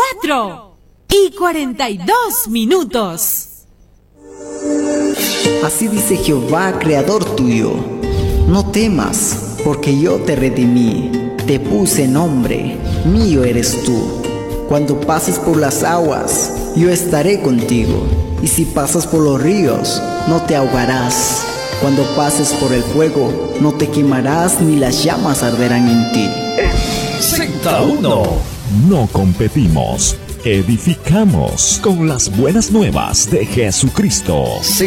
4:42. Así dice Jehová, creador tuyo: no temas, porque yo te redimí, te puse nombre, mío eres tú. Cuando pases por las aguas, yo estaré contigo, y si pasas por los ríos, no te ahogarás. Cuando pases por el fuego, no te quemarás, ni las llamas arderán en ti. Z1. No competimos, edificamos con las buenas nuevas de Jesucristo.